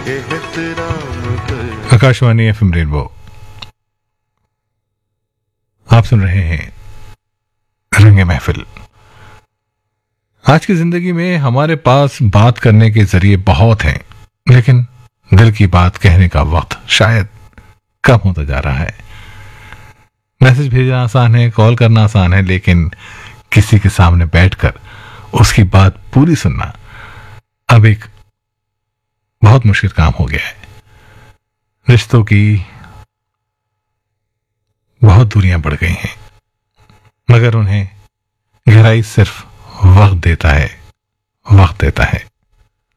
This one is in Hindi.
एहतराम कर। आकाशवाणी एफएम रेनबो, आप सुन रहे हैं रंगे महफिल। आज की जिंदगी में हमारे पास बात करने के जरिए बहुत हैं, लेकिन दिल की बात कहने का वक्त शायद कम होता जा रहा है। मैसेज भेजना आसान है, कॉल करना आसान है, लेकिन किसी के सामने बैठकर उसकी बात पूरी सुनना अब एक बहुत मुश्किल काम हो गया है। रिश्तों की बहुत दूरियां बढ़ गई हैं, मगर उन्हें गहराई सिर्फ वक्त देता है, वक्त देता है।